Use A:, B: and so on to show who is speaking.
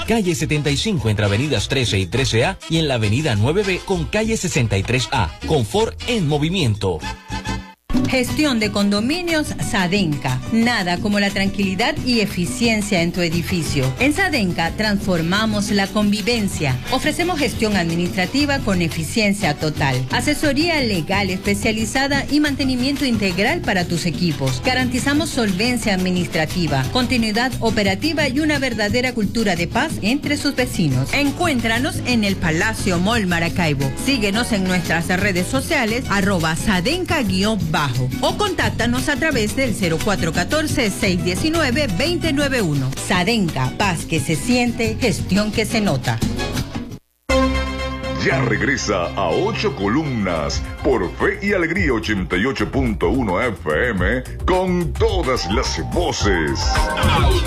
A: calle 75 entre avenidas 13 y 13A y en la avenida 9B con calle 63A. Confort en movimiento.
B: Gestión de condominios Sadenca. Nada como la tranquilidad y eficiencia en tu edificio. En Sadenca transformamos la convivencia. Ofrecemos gestión administrativa con eficiencia total, asesoría legal especializada y mantenimiento integral para tus equipos. Garantizamos solvencia administrativa, continuidad operativa y una verdadera cultura de paz entre sus vecinos. Encuéntranos en el Palacio Mall Maracaibo. Síguenos en nuestras redes sociales @Sadenca_bajo o contáctanos a través del 0414-619-2091. Sadenca, paz que se siente, gestión que se nota.
C: Ya regresa a 8 columnas por Fe y Alegría 88.1 FM con todas las voces.